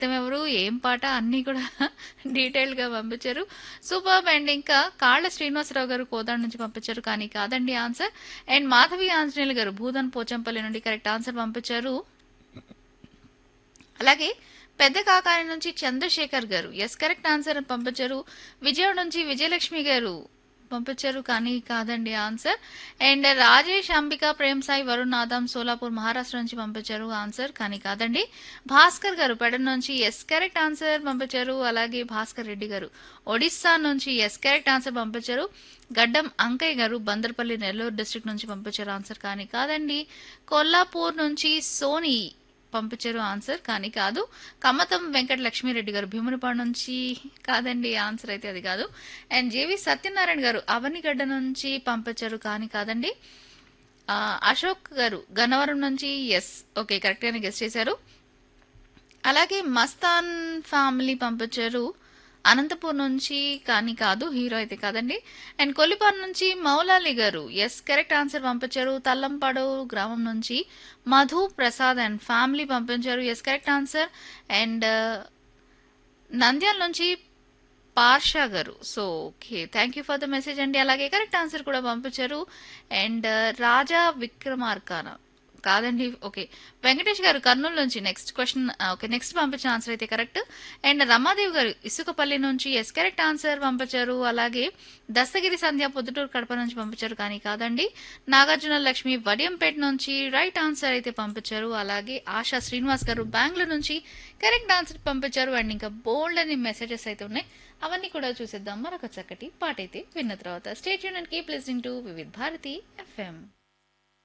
వ్యక్తం ఎవరు, ఏం పాట అన్నీ కూడా డీటెయిల్‌గా పంపించారు. సూపర్బ్! అండ్ ఇంకా కాళ్ళ శ్రీనివాసరావు గారు కోదాడ నుంచి పంపించారు. కానీ కాదండి ఆన్సర్. అండ్ మాధవి ఆంజనేయులు గారు భూదన్ పోచంపల్లి నుండి కరెక్ట్ ఆన్సర్ పంపించారు. అలాగే పెద్ద కాకాని నుంచి చంద్రశేఖర్ గారు ఎస్ కరెక్ట్ ఆన్సర్ అని పంపించారు. విజయవాడ నుంచి విజయలక్ష్మి గారు పంపించారు. కానీ కాదండి ఆన్సర్. అండ్ రాజేష్ అంబిక ప్రేమ్ సాయి వరుణ్ ఆదాం సోలాపూర్ మహారాష్ట్ర నుంచి పంపించారు ఆన్సర్. కానీ కాదండి. భాస్కర్ గారు పెడన్ నుంచి ఎస్ కరెక్ట్ ఆన్సర్ పంపించారు. అలాగే భాస్కర్ రెడ్డి గారు ఒడిస్సా నుంచి ఎస్ కరెక్ట్ ఆన్సర్ పంపించారు. గడ్డం అంకయ్య గారు బందర్పల్లి నెల్లూరు డిస్ట్రిక్ట్ నుంచి పంపించారు ఆన్సర్. కానీ కాదండి. కొల్లాపూర్ నుంచి సోని పంపించారు ఆన్సర్. కానీ కాదు. కమ్మతం వెంకట లక్ష్మీరెడ్డి గారు భీమునిపాడు నుంచి కాదండి ఆన్సర్ అయితే అది కాదు. అండ్ జేవి సత్యనారాయణ గారు అవనిగడ్డ నుంచి పంపించారు. కానీ కాదండి. అశోక్ గారు గన్నవరం నుంచి ఎస్ ఓకే కరెక్ట్ గానే గెస్ట్ చేశారు. అలాగే మస్తాన్ ఫ్యామిలీ పంపించారు అనంతపూర్ నుంచి. కానీ కాదు, హీరో అయితే కాదండి. అండ్ కొల్లిపారు నుంచి మౌలాలి గారు ఎస్ కరెక్ట్ ఆన్సర్ పంపించారు. తల్లంపాడు గ్రామం నుంచి మధు ప్రసాద్ అండ్ ఫ్యామిలీ పంపించారు yes correct answer. And Nandyal నుంచి పార్షా గారు so okay thank you for the message అండి. అలాగే కరెక్ట్ ఆన్సర్ కూడా పంపించారు. అండ్ రాజా విక్రమార్కాన కాదండి. ఓకే వెంకటేష్ గారు కర్నూలు నుంచి నెక్స్ట్ క్వశ్చన్ ఓకే నెక్స్ట్ పంపించిన ఆన్సర్ అయితే కరెక్ట్. అండ్ రమాదేవి గారు ఇసుకపల్లి నుంచి ఎస్ కరెక్ట్ ఆన్సర్ పంపించారు. అలాగే దస్తగిరి సంధ్య పొద్దుటూరు కడప నుంచి పంపించారు. కానీ కాదండి. నాగార్జున లక్ష్మి వడియంపేట నుంచి రైట్ ఆన్సర్ అయితే పంపించారు. అలాగే ఆశా శ్రీనివాస్ గారు బెంగళూరు నుంచి కరెక్ట్ ఆన్సర్ పంపించారు. అండ్ ఇంకా బోల్డ్ అని మెసేజెస్ అయితే ఉన్నాయి. అవన్నీ కూడా చూసేద్దాం మరొక చక్కటి పాట అయితే విన్న తర్వాత. Stay tune and keep listening to Vividh Bharati FM.